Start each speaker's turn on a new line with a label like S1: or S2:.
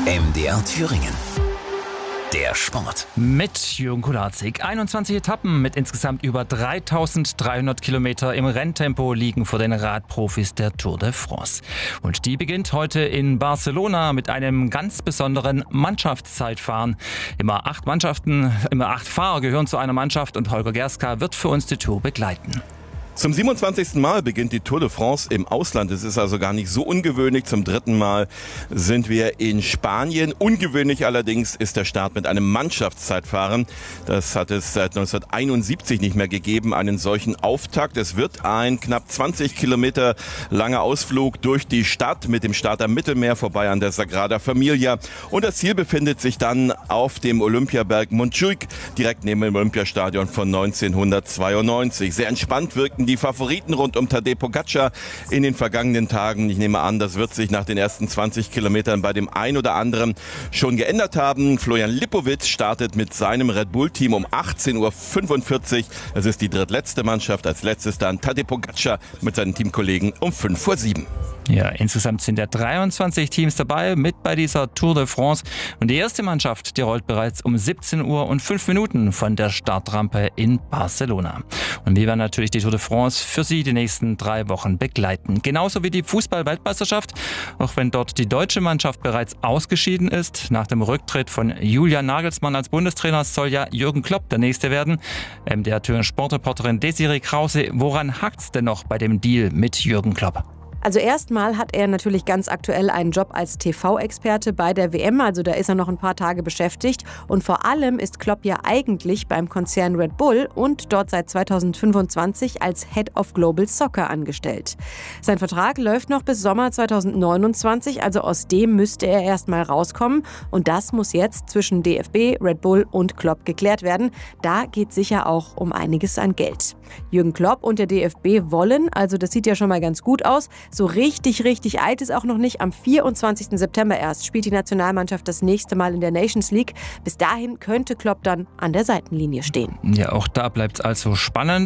S1: MDR Thüringen. Der Sport.
S2: Mit Jürgen Kularzig. 21 Etappen mit insgesamt über 3300 Kilometer im Renntempo liegen vor den Radprofis der Tour de France. Und die beginnt heute in Barcelona mit einem ganz besonderen Mannschaftszeitfahren. Immer 8 Fahrer gehören zu einer Mannschaft und Holger Gerska wird für uns die Tour begleiten.
S3: Zum 27. Mal beginnt die Tour de France im Ausland. Es ist also gar nicht so ungewöhnlich. Zum 3. Mal sind wir in Spanien. Ungewöhnlich allerdings ist der Start mit einem Mannschaftszeitfahren. Das hat es seit 1971 nicht mehr gegeben, einen solchen Auftakt. Es wird ein knapp 20 Kilometer langer Ausflug durch die Stadt mit dem Start am Mittelmeer vorbei an der Sagrada Familia. Und das Ziel befindet sich dann auf dem Olympiaberg Montjuic, direkt neben dem Olympiastadion von 1992. Sehr entspannt wirkten die Favoriten rund um Tadej Pogačar in den vergangenen Tagen. Ich nehme an, das wird sich nach den ersten 20 Kilometern bei dem ein oder anderen schon geändert haben. Florian Lipowitz startet mit seinem Red Bull-Team um 18:45 Uhr. Es ist die drittletzte Mannschaft. Als letztes dann Tadej Pogačar mit seinen Teamkollegen um 5:07 Uhr.
S2: Ja, insgesamt sind ja 23 Teams dabei mit bei dieser Tour de France. Und die erste Mannschaft, die rollt bereits um 17:05 von der Startrampe in Barcelona. Und wir werden natürlich die Tour de France für Sie die nächsten 3 Wochen begleiten. Genauso wie die Fußball-Weltmeisterschaft, auch wenn dort die deutsche Mannschaft bereits ausgeschieden ist. Nach dem Rücktritt von Julian Nagelsmann als Bundestrainer soll ja Jürgen Klopp der Nächste werden. Der Thüringer Sportreporterin Desiree Krause, woran hakt's denn noch bei dem Deal mit Jürgen Klopp?
S4: Also erstmal hat er natürlich ganz aktuell einen Job als TV-Experte bei der WM, also da ist er noch ein paar Tage beschäftigt. Und vor allem ist Klopp ja eigentlich beim Konzern Red Bull und dort seit 2025 als Head of Global Soccer angestellt. Sein Vertrag läuft noch bis Sommer 2029, also aus dem müsste er erstmal rauskommen. Und das muss jetzt zwischen DFB, Red Bull und Klopp geklärt werden. Da geht sicher auch um einiges an Geld. Jürgen Klopp und der DFB wollen, also das sieht ja schon mal ganz gut aus, so richtig alt ist auch noch nicht. Am 24. September erst spielt die Nationalmannschaft das nächste Mal in der Nations League. Bis dahin könnte Klopp dann an der Seitenlinie stehen.
S2: Ja, auch da bleibt es also spannend.